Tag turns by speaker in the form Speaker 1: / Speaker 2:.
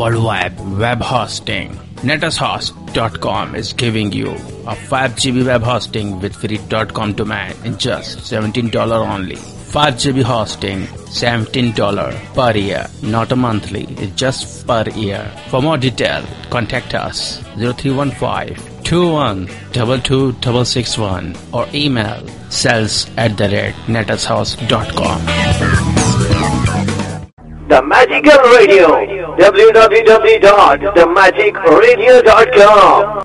Speaker 1: worldwide web hosting. NetAsHost.com is giving you a 5 GB web hosting with free .com domain in just $17 only. 5 GB hosting, $17 per year, not a monthly, it's just per year. For more detail, contact us 0315-2122-661 or email sales@netashouse.com.
Speaker 2: The Magical Radio, www.themagicradio.com.